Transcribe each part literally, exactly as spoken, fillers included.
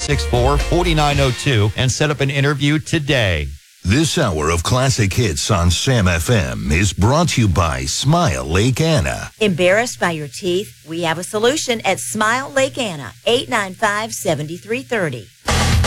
six four, four nine zero two and set up an interview today. This hour of classic hits on Sam F M is brought to you by Smile Lake Anna. Embarrassed by your teeth? We have a solution at Smile Lake Anna, eight nine five, seven three three zero.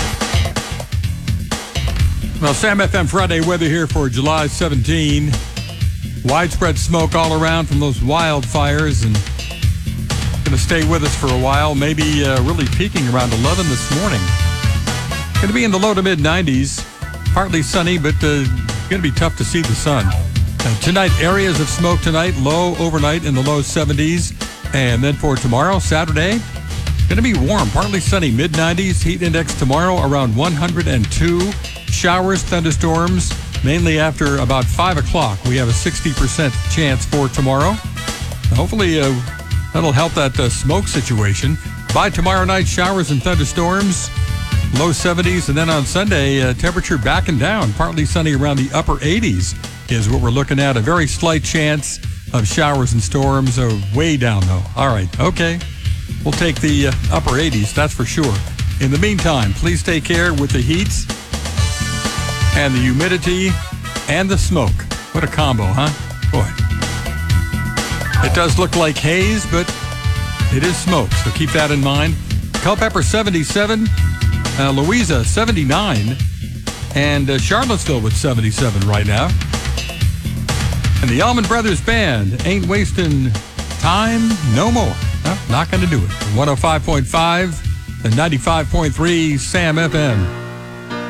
Well, Sam F M Friday weather here for July seventeenth. Widespread smoke all around from those wildfires, and going to stay with us for a while, maybe uh, really peaking around eleven this morning. Going to be in the low to mid nineties. Partly sunny, but uh, going to be tough to see the sun. Uh, tonight, areas of smoke tonight, low overnight in the low seventies. And then for tomorrow, Saturday, going to be warm, partly sunny, mid nineties. Heat index tomorrow around one hundred two. Showers, thunderstorms, mainly after about five o'clock. We have a sixty percent chance for tomorrow. Hopefully, uh, that'll help that uh, smoke situation. By tomorrow night, showers and thunderstorms. Low seventies, and then on Sunday, uh, temperature backing down. Partly sunny around the upper eighties is what we're looking at. A very slight chance of showers and storms. Uh, way down, though. All right, okay. We'll take the uh, upper eighties, that's for sure. In the meantime, please take care with the heat and the humidity and the smoke. What a combo, huh? Boy. It does look like haze, but it is smoke, so keep that in mind. Culpeper seventy-seven. Uh, Louisa, seventy-nine, and uh, Charlottesville with seventy-seven right now. And the Allman Brothers Band, Ain't Wasting Time No More. No, not going to do it. one oh five point five and ninety-five point three Sam F M.